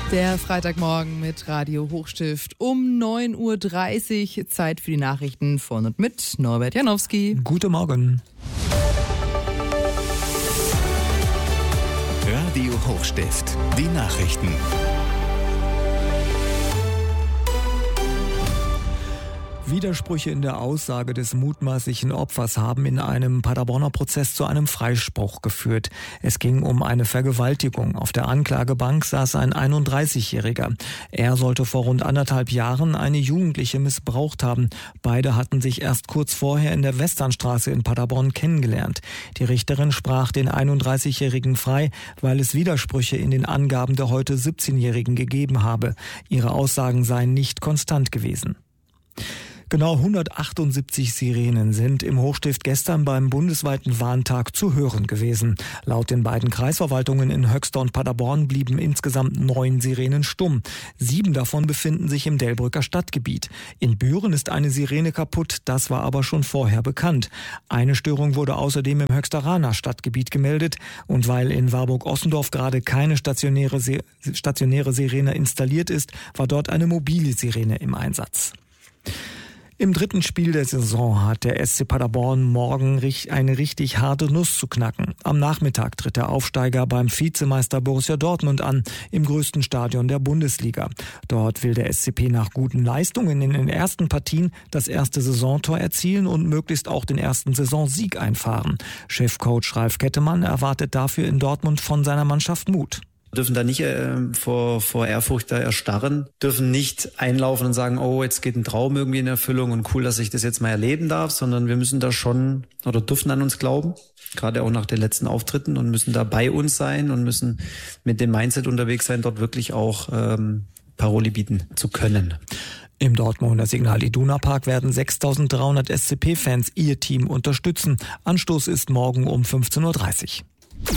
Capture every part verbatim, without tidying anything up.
Der Freitagmorgen mit Radio Hochstift um neun Uhr dreißig. Zeit für die Nachrichten von und mit Norbert Janowski. Guten Morgen. Radio Hochstift, die Nachrichten. Widersprüche in der Aussage des mutmaßlichen Opfers haben in einem Paderborner Prozess zu einem Freispruch geführt. Es ging um eine Vergewaltigung. Auf der Anklagebank saß ein einunddreißigjähriger. Er sollte vor rund anderthalb Jahren eine Jugendliche missbraucht haben. Beide hatten sich erst kurz vorher in der Westernstraße in Paderborn kennengelernt. Die Richterin sprach den einunddreißigjährigen frei, weil es Widersprüche in den Angaben der heute siebzehnjährigen gegeben habe. Ihre Aussagen seien nicht konstant gewesen. Genau hundertachtundsiebzig Sirenen sind im Hochstift gestern beim bundesweiten Warntag zu hören gewesen. Laut den beiden Kreisverwaltungen in Höxter und Paderborn blieben insgesamt neun Sirenen stumm. Sieben davon befinden sich im Delbrücker Stadtgebiet. In Büren ist eine Sirene kaputt, das war aber schon vorher bekannt. Eine Störung wurde außerdem im Höxteraner Stadtgebiet gemeldet. Und weil in Warburg-Ossendorf gerade keine stationäre, stationäre Sirene installiert ist, war dort eine mobile Sirene im Einsatz. Im dritten Spiel der Saison hat der S C Paderborn morgen eine richtig harte Nuss zu knacken. Am Nachmittag tritt der Aufsteiger beim Vizemeister Borussia Dortmund an, im größten Stadion der Bundesliga. Dort will der S C P nach guten Leistungen in den ersten Partien das erste Saisontor erzielen und möglichst auch den ersten Saisonsieg einfahren. Chefcoach Ralf Kettemann erwartet dafür in Dortmund von seiner Mannschaft Mut. Dürfen da nicht äh, vor, vor Ehrfurcht da erstarren, dürfen nicht einlaufen und sagen, oh, jetzt geht ein Traum irgendwie in Erfüllung und cool, dass ich das jetzt mal erleben darf, sondern wir müssen da schon oder dürfen an uns glauben, gerade auch nach den letzten Auftritten, und müssen da bei uns sein und müssen mit dem Mindset unterwegs sein, dort wirklich auch ähm, Paroli bieten zu können. Im Dortmunder Signal Iduna Park werden sechstausenddreihundert S C P-Fans ihr Team unterstützen. Anstoß ist morgen um fünfzehn Uhr dreißig.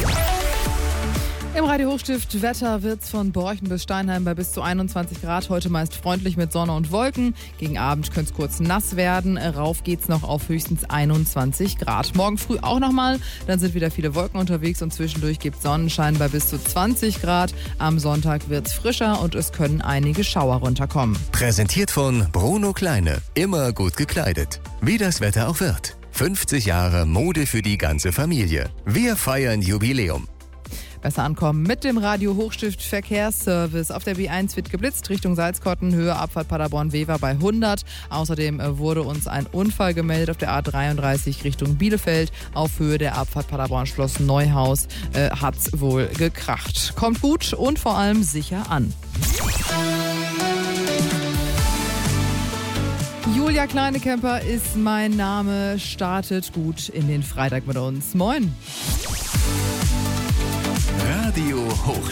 Im Radio Hochstift Wetter wird's von Borchen bis Steinheim bei bis zu einundzwanzig Grad. Heute meist freundlich mit Sonne und Wolken. Gegen Abend könnte es kurz nass werden. Rauf geht's noch auf höchstens einundzwanzig Grad. Morgen früh auch nochmal. Dann sind wieder viele Wolken unterwegs und zwischendurch gibt's Sonnenschein bei bis zu zwanzig Grad. Am Sonntag wird's frischer und es können einige Schauer runterkommen. Präsentiert von Bruno Kleine. Immer gut gekleidet. Wie das Wetter auch wird. fünfzig Jahre Mode für die ganze Familie. Wir feiern Jubiläum. Besser ankommen mit dem Radio Hochstift Verkehrsservice. Auf der B eins wird geblitzt Richtung Salzkotten, Höhe Abfahrt Paderborn-Wever bei hundert. Außerdem wurde uns ein Unfall gemeldet auf der A dreiunddreißig Richtung Bielefeld. Auf Höhe der Abfahrt Paderborn-Schloss Neuhaus äh, hat's wohl gekracht. Kommt gut und vor allem sicher an. Julia Kleinekemper ist mein Name. Startet gut in den Freitag mit uns. Moin. Radio Hochstift.